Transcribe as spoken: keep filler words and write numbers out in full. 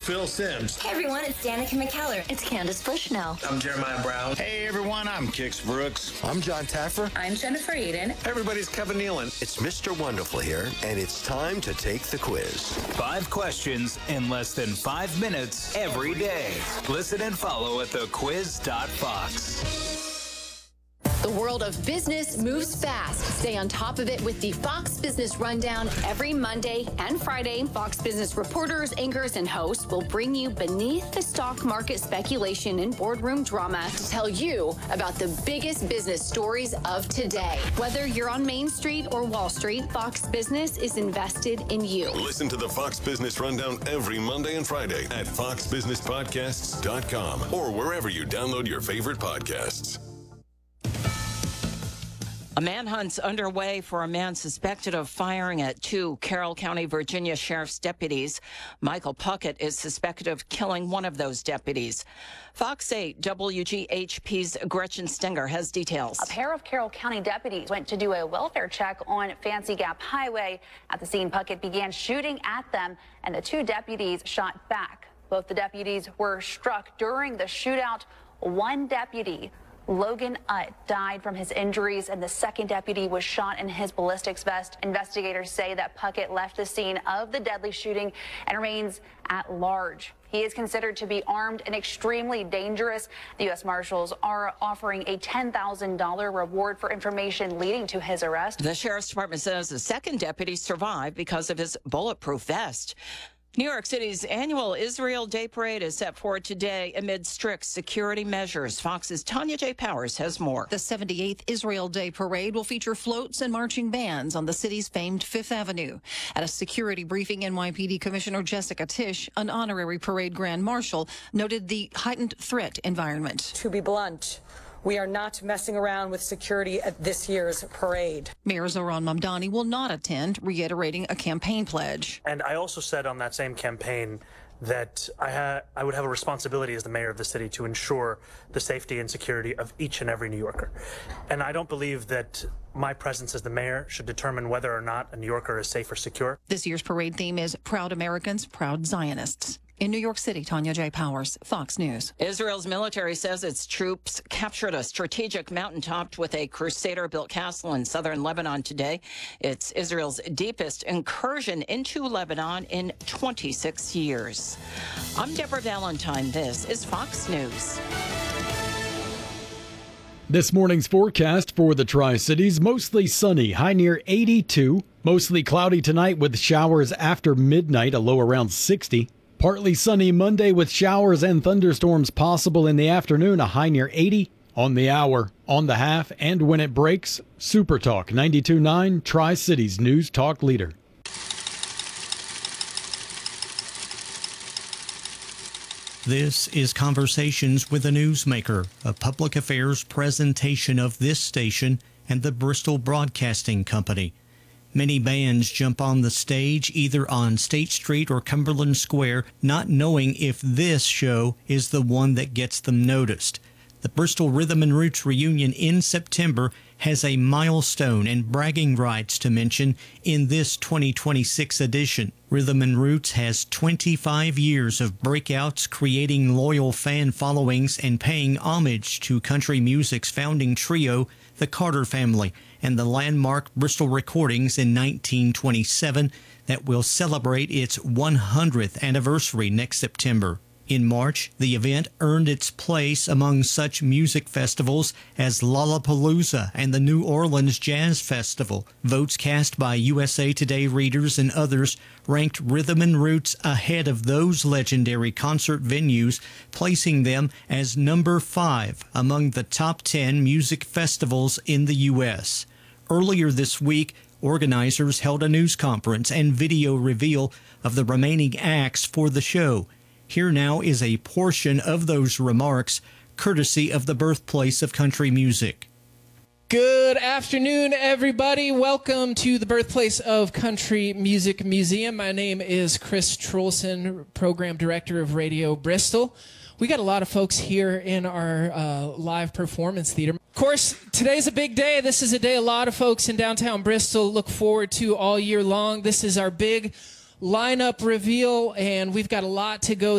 Phil Sims. Hey everyone, it's Danica McKellar. It's Candace Bushnell. I'm Jeremiah Brown. Hey everyone, I'm Kix Brooks. I'm John Taffer. I'm Jennifer Eden. Hey everybody, it's Kevin Nealon. It's Mister Wonderful here, and it's time to take the quiz. Five questions in less than five minutes every day. Listen and follow at the quiz dot fox. The world of business moves fast. Stay on top of it with the Fox Business Rundown every Monday and Friday. Fox Business reporters, anchors, and hosts will bring you beneath the stock market speculation and boardroom drama to tell you about the biggest business stories of today. Whether you're on Main Street or Wall Street, Fox Business is invested in you. Listen to the Fox Business Rundown every Monday and Friday at fox business podcasts dot com or wherever you download your favorite podcasts. A manhunt's underway for a man suspected of firing at two Carroll County, Virginia sheriff's deputies. Michael Puckett is suspected of killing one of those deputies. Fox eight W G H P's Gretchen Stenger has details. A pair of Carroll County deputies went to do a welfare check on Fancy Gap Highway. At the scene, Puckett began shooting at them, and the two deputies shot back. Both the deputies were struck during the shootout. One deputy, Logan Utt, died from his injuries, and the second deputy was shot in his ballistics vest. Investigators say that Puckett left the scene of the deadly shooting and remains at large. He is considered to be armed and extremely dangerous. The U S Marshals are offering a ten thousand dollars reward for information leading to his arrest. The sheriff's department says the second deputy survived because of his bulletproof vest. New York City's annual Israel Day Parade is set for today amid strict security measures. Fox's Tanya J. Powers has more. The seventy-eighth Israel Day Parade will feature floats and marching bands on the city's famed Fifth Avenue. At a security briefing, N Y P D Commissioner Jessica Tisch, an honorary parade grand marshal, noted the heightened threat environment. To be blunt, we are not messing around with security at this year's parade. Mayor Zohran Mamdani will not attend, reiterating a campaign pledge. And I also said on that same campaign that I, ha- I would have a responsibility as the mayor of the city to ensure the safety and security of each and every New Yorker. And I don't believe that my presence as the mayor should determine whether or not a New Yorker is safe or secure. This year's parade theme is Proud Americans, Proud Zionists. In New York City, Tanya J. Powers, Fox News. Israel's military says its troops captured a strategic mountaintop with a Crusader-built castle in southern Lebanon today. It's Israel's deepest incursion into Lebanon in twenty-six years. I'm Deborah Valentine. This is Fox News. This morning's forecast for the Tri-Cities, mostly sunny, high near eighty-two. Mostly cloudy tonight with showers after midnight, a low around sixty. Partly sunny Monday with showers and thunderstorms possible in the afternoon, a high near eighty. On the hour, on the half, and when it breaks, Super Talk ninety-two point nine, Tri-Cities News Talk Leader. This is Conversations with a Newsmaker, a public affairs presentation of this station and the Bristol Broadcasting Company. Many bands jump on the stage either on State Street or Cumberland Square, not knowing if this show is the one that gets them noticed. The Bristol Rhythm and Roots reunion in September has a milestone and bragging rights to mention in this twenty twenty-six edition. Rhythm and Roots has twenty-five years of breakouts, creating loyal fan followings and paying homage to country music's founding trio, the Carter Family, and the landmark Bristol Recordings in nineteen twenty-seven that will celebrate its one hundredth anniversary next September. In March, the event earned its place among such music festivals as Lollapalooza and the New Orleans Jazz Festival. Votes cast by U S A Today readers and others ranked Rhythm and Roots ahead of those legendary concert venues, placing them as number five among the top ten music festivals in the U S. Earlier this week, organizers held a news conference and video reveal of the remaining acts for the show. Here now is a portion of those remarks, courtesy of the birthplace of country music. Good afternoon, everybody. Welcome to the birthplace of Country Music Museum. My name is Chris Trolson, Program Director of Radio Bristol. We got a lot of folks here in our uh, live performance theater. Of course, today's a big day. This is a day a lot of folks in downtown Bristol look forward to all year long. This is our big lineup reveal, and we've got a lot to go